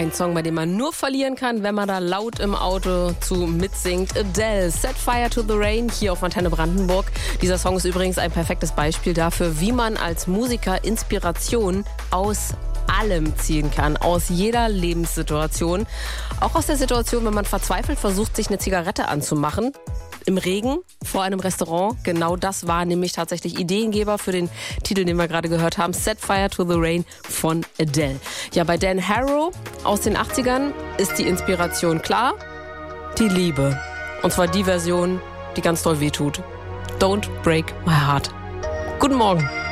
Ein Song, bei dem man nur verlieren kann, wenn man da laut im Auto zu mitsingt. Adele, Set Fire to the Rain, hier auf Antenne Brandenburg. Dieser Song ist übrigens ein perfektes Beispiel dafür, wie man als Musiker Inspiration aus allem ziehen kann, aus jeder Lebenssituation. Auch aus der Situation, wenn man verzweifelt versucht, sich eine Zigarette anzumachen. Im Regen vor einem Restaurant. Genau das war nämlich tatsächlich Ideengeber für den Titel, den wir gerade gehört haben. Set Fire to the Rain von Adele. Ja, bei Dan Harrow aus den 80ern ist die Inspiration klar. Die Liebe. Und zwar die Version, die ganz doll wehtut. Don't Break My Heart. Guten Morgen.